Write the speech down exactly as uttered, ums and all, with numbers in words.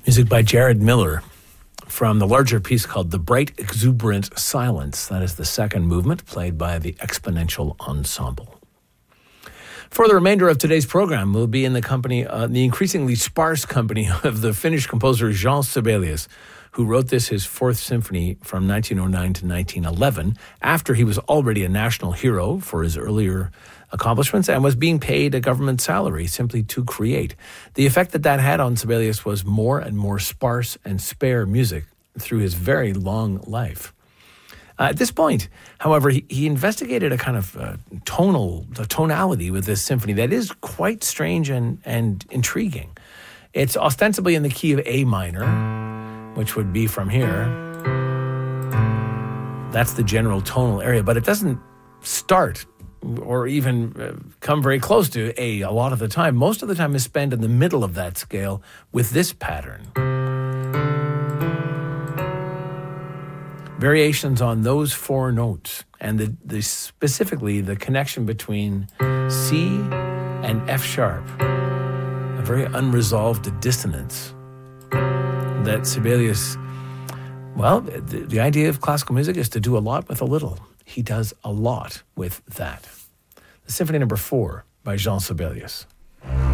Music by Jared Miller from the larger piece called The Bright Exuberant Silence. That is the second movement, played by the Exponential Ensemble. For the remainder of today's program, we'll be in the company, uh, the increasingly sparse company of the Finnish composer Jean Sibelius, who wrote this, his fourth symphony, from nineteen oh nine to nineteen eleven, after he was already a national hero for his earlier accomplishments and was being paid a government salary simply to create. The effect that that had on Sibelius was more and more sparse and spare music through his very long life. Uh, at this point, however, he, he investigated a kind of uh, tonal, the tonality with this symphony that is quite strange and, and intriguing. It's ostensibly in the key of A minor, which would be from here. That's the general tonal area, but it doesn't start or even uh, come very close to A a lot of the time. Most of the time is spent in the middle of that scale with this pattern. Variations on those four notes, and the, the specifically the connection between C and F sharp, a very unresolved dissonance that Sibelius, well, the, the idea of classical music is to do a lot with a little. He does a lot with that. The Symphony Number Four by Jean Sibelius.